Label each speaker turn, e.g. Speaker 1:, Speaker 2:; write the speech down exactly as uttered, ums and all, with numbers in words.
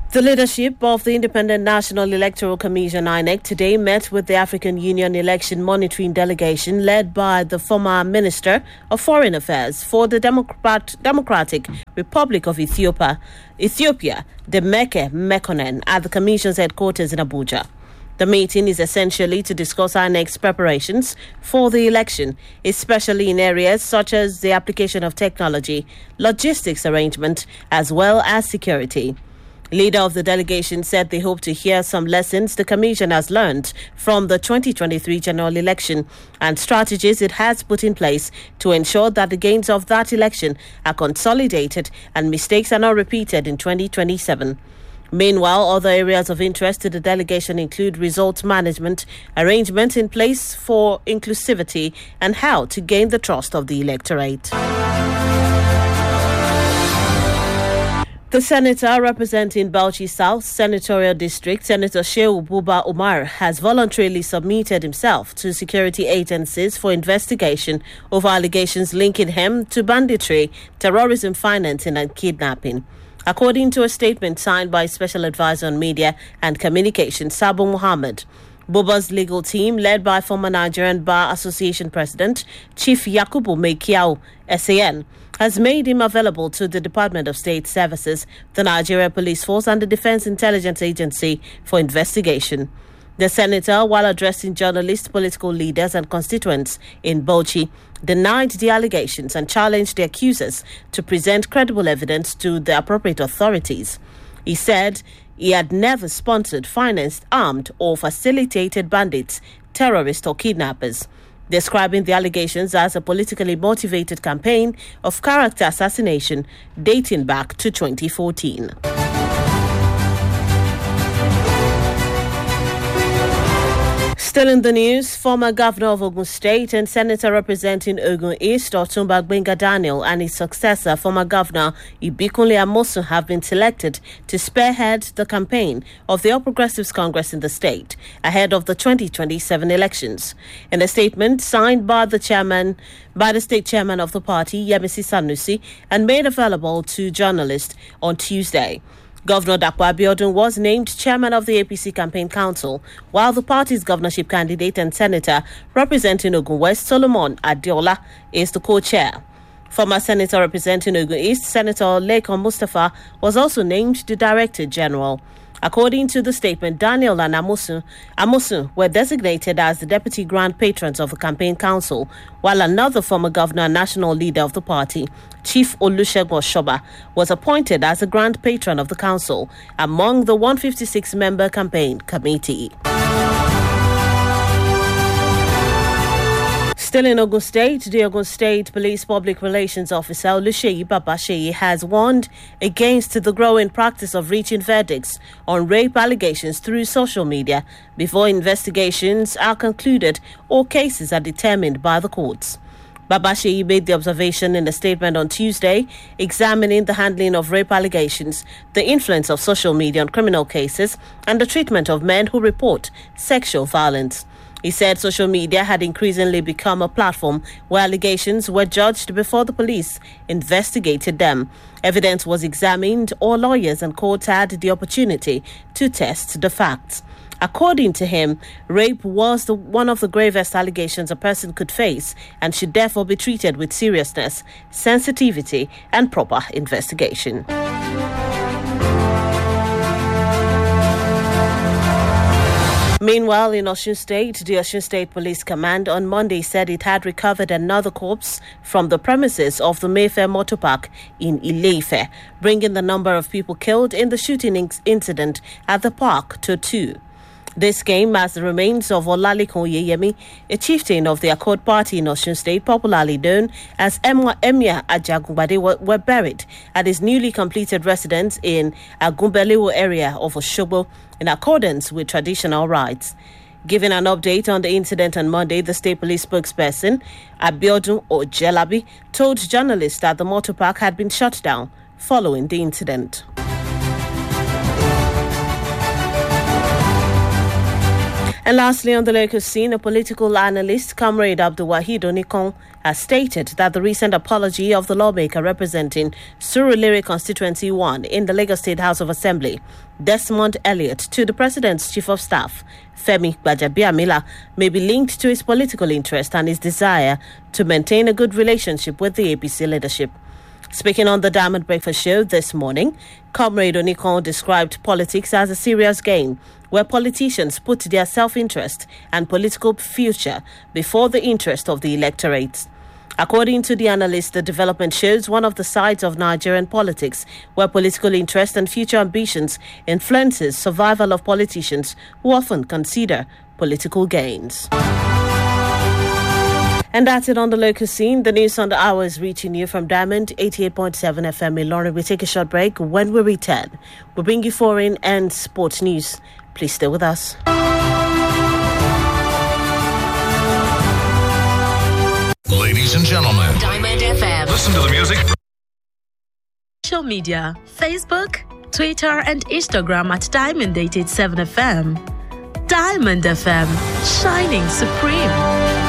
Speaker 1: The leadership of the Independent National Electoral Commission I N E C today met with the African Union election monitoring delegation led by the former Minister of Foreign Affairs for the Democrat- Democratic Republic of Ethiopia, Ethiopia, Demeke Mekonnen, at the Commission's headquarters in Abuja. The meeting is essentially to discuss I N E C's preparations for the election, especially in areas such as the application of technology, logistics arrangement, as well as security. Leader of the delegation said they hope to hear some lessons the Commission has learned from the twenty twenty-three general election and strategies it has put in place to ensure that the gains of that election are consolidated and mistakes are not repeated in twenty twenty-seven. Meanwhile, other areas of interest to the delegation include results management, arrangements in place for inclusivity, and how to gain the trust of the electorate. The senator representing Bauchi South Senatorial District, Senator Shehu Buba Umar, has voluntarily submitted himself to security agencies for investigation over allegations linking him to banditry, terrorism financing, and kidnapping. According to a statement signed by Special Advisor on Media and Communications, Sabo Muhammad, Buba's legal team, led by former Nigerian Bar Association President Chief Yakubu Mekiao, S A N, has made him available to the Department of State Services, the Nigeria Police Force, and the Defense Intelligence Agency for investigation. The senator, while addressing journalists, political leaders, and constituents in Bauchi, denied the allegations and challenged the accusers to present credible evidence to the appropriate authorities. He said he had never sponsored, financed, armed, or facilitated bandits, terrorists, or kidnappers, describing the allegations as a politically motivated campaign of character assassination dating back to twenty fourteen. Still in the news, former governor of Ogun State and senator representing Ogun East, Otumba Gbenga Daniel, and his successor, former governor Ibikunle Amosun, have been selected to spearhead the campaign of the All Progressives Congress in the state ahead of the twenty twenty-seven elections. In a statement signed by the chairman, by the state chairman of the party, Yemisi Sanusi, and made available to journalists on Tuesday, Governor Dapo Abiodun was named chairman of the A P C Campaign Council, while the party's governorship candidate and senator representing Ogun West, Solomon Adeola, is the co-chair. Former senator representing Ogun East, Senator Lekon Mustafa, was also named the director general. According to the statement, Daniel and Amosun, Amosun were designated as the deputy grand patrons of the campaign council, while another former governor and national leader of the party, Chief Olusegun Oshoba, was appointed as the grand patron of the council among the one hundred fifty-six member campaign committee. Still in Ogun State, the Ogun State Police Public Relations Officer Oluseyi Babasheyi has warned against the growing practice of reaching verdicts on rape allegations through social media before investigations are concluded or cases are determined by the courts. Babasheyi made the observation in a statement on Tuesday, examining the handling of rape allegations, the influence of social media on criminal cases, and the treatment of men who report sexual violence. He said social media had increasingly become a platform where allegations were judged before the police investigated them. Evidence was examined, or lawyers and courts had the opportunity to test the facts. According to him, rape was the, one of the gravest allegations a person could face and should therefore be treated with seriousness, sensitivity, and proper investigation. Meanwhile, in Osun State, the Osun State Police Command on Monday said it had recovered another corpse from the premises of the Mayfair Motor Park in Ile-Ife, bringing the number of people killed in the shooting incident at the park to two. This came as the remains of Olalikun Oyeyemi, a chieftain of the Accord Party in Osun State, popularly known as Emir Ajagungbade, were, were buried at his newly completed residence in Agumbelewo area of Osogbo in accordance with traditional rites. Giving an update on the incident on Monday, the state police spokesperson, Abiodun Ojelabi, told journalists that the motor park had been shut down following the incident. And lastly, on the local scene, a political analyst, Comrade Abdul Wahid Onikon, has stated that the recent apology of the lawmaker representing Surulere Constituency one in the Lagos State House of Assembly, Desmond Elliott, to the President's Chief of Staff, Femi Gbajabiamila, may be linked to his political interest and his desire to maintain a good relationship with the A P C leadership. Speaking on the Diamond Breakfast Show this morning, Comrade Onikon described politics as a serious game where politicians put their self-interest and political future before the interest of the electorate. According to the analyst, the development shows one of the sides of Nigerian politics where political interest and future ambitions influences survival of politicians who often consider political gains. And that's it on the local scene. The news on the hour is reaching you from Diamond eighty-eight point seven F M in Lorry. We take a short break. When we return, we'll bring you foreign and sports news. Please stay with us.
Speaker 2: Ladies and gentlemen,
Speaker 3: Diamond F M.
Speaker 2: Listen to the music.
Speaker 3: Social media, Facebook, Twitter and Instagram at Diamond eight eight seven F M. Diamond F M, shining supreme.